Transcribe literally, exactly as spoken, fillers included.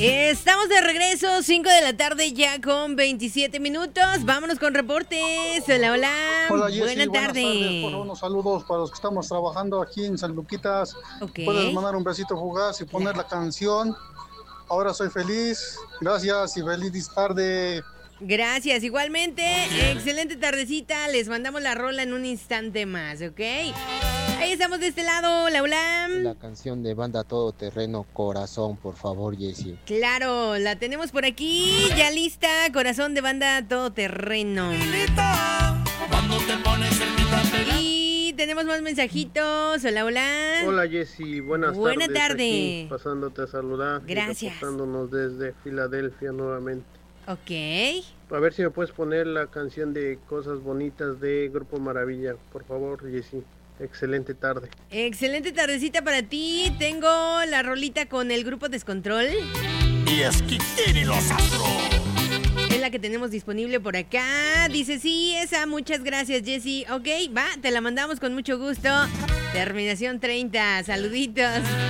Estamos de regreso, cinco de la tarde ya con veintisiete minutos. Vámonos con reportes. Hola, hola. Hola, Jessy, buenas buenas tardes. tardes. Por favor, unos saludos para los que estamos trabajando aquí en San Luquitas. Ok. Puedes mandar un besito fugaz y poner la canción Ahora Soy Feliz. Gracias y feliz tarde. Gracias, igualmente. Excelente tardecita. Les mandamos la rola en un instante más, ¿ok? Ahí estamos de este lado. Hola, hola. La canción de Banda Todoterreno, Corazón, por favor, Jessy. Claro, la tenemos por aquí, ya lista, Corazón de Banda Todoterreno. Y tenemos más mensajitos. Hola, hola. Hola, Jessy, buenas Buena tardes. tarde. Aquí, pasándote a saludar. Gracias. Y reportándonos desde Filadelfia nuevamente. Ok. A ver si me puedes poner la canción de Cosas Bonitas de Grupo Maravilla, por favor, Jessy. Excelente tarde. Excelente tardecita para ti. Tengo la rolita con el grupo Descontrol. Y es que tiene los astros. Es la que tenemos disponible por acá. Dice, sí, esa. Muchas gracias, Jessy. Ok, va, te la mandamos con mucho gusto. Terminación treinta. Saluditos.